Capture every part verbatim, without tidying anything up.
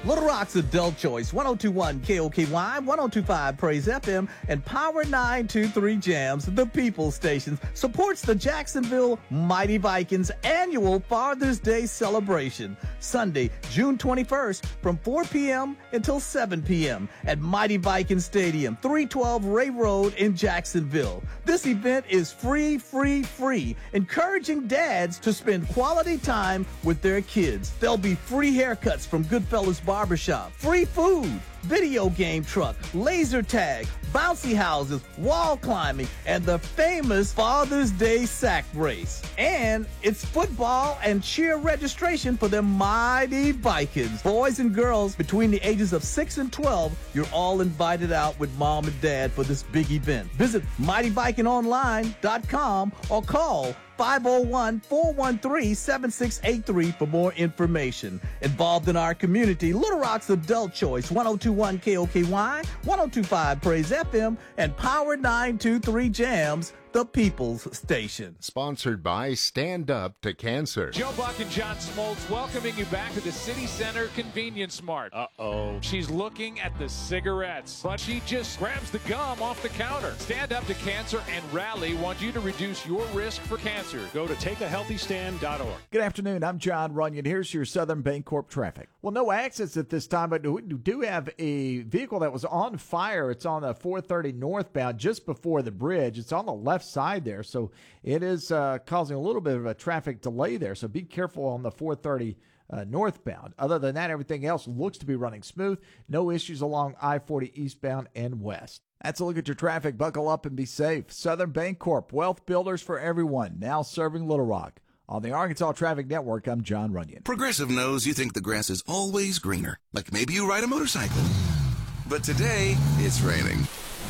Little Rock's Adult Choice, one oh two point one K O K Y, one oh two point five Praise F M, and Power nine two three Jams, the People's Station, supports the Jacksonville Mighty Vikings annual Father's Day celebration, Sunday, June twenty-first, from four p.m. until seven p.m. at Mighty Viking Stadium, three twelve Ray Road in Jacksonville. This event is free, free, free, encouraging dads to spend quality time with their kids. There'll be free haircuts from Goodfellas Barbershop, free food, video game truck, laser tag, bouncy houses, wall climbing, and the famous Father's Day sack race. And it's football and cheer registration for the Mighty Vikings. Boys and girls between the ages of six and twelve, you're all invited out with mom and dad for this big event. Visit mighty viking online dot com or call five oh one, four one three, seven six eight three for more information. Involved in our community, Little Rock's Adult Choice, one oh two point one K O K Y, one oh two point five Praise F M, and Power nine two three Jams, the People's Station. Sponsored by Stand Up to Cancer. Joe Buck and John Smoltz welcoming you back to the City Center Convenience Mart. Uh-oh. She's looking at the cigarettes, but she just grabs the gum off the counter. Stand Up to Cancer and Rally want you to reduce your risk for cancer. Go to take a healthy stand dot org. Good afternoon. I'm John Runyon. Here's your Southern Bancorp traffic. Well, no accidents at this time, but we do have a vehicle that was on fire. It's on the four thirty northbound just before the bridge. It's on the left side there, so it is uh, causing a little bit of a traffic delay there, so be careful on the four thirty uh, northbound. Other than that, everything else looks to be running smooth. No issues along I forty eastbound and west. That's a look at your traffic. Buckle up and be safe. Southern Bancorp, wealth builders for everyone, now serving Little Rock. On the Arkansas Traffic Network, I'm John Runyon. Progressive knows you think the grass is always greener, like maybe you ride a motorcycle. But today, it's raining.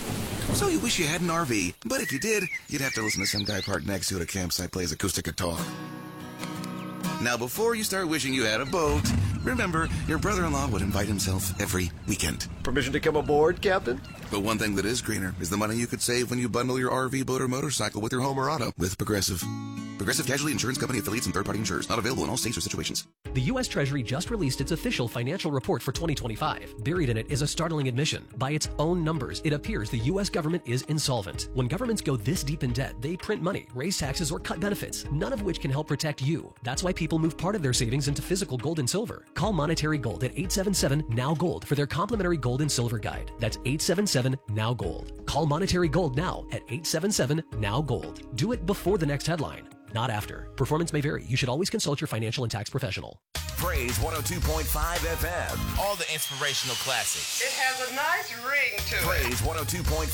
So you wish you had an R V, but if you did, you'd have to listen to some guy parked next to you at a campsite plays acoustic guitar. Now, before you start wishing you had a boat, remember, your brother-in-law would invite himself every weekend. Permission to come aboard, Captain? But one thing that is greener is the money you could save when you bundle your R V, boat, or motorcycle with your home or auto with Progressive. Progressive Casualty Insurance Company affiliates and third-party insurers. Not available in all states or situations. The U S Treasury just released its official financial report for twenty twenty-five. Buried in it is a startling admission. By its own numbers, it appears the U S government is insolvent. When governments go this deep in debt, they print money, raise taxes, or cut benefits, none of which can help protect you. That's why people move part of their savings into physical gold and silver. Call Monetary Gold at eight seven seven, N O W Gold for their complimentary gold and silver guide. That's eight seven seven, N O W Gold. Call Monetary Gold now at eight seven seven, N O W Gold. Do it before the next headline, not after. Performance may vary. You should always consult your financial and tax professional. Praise one oh two point five F M. All the inspirational classics. It has a nice ring to Praise it. one oh two point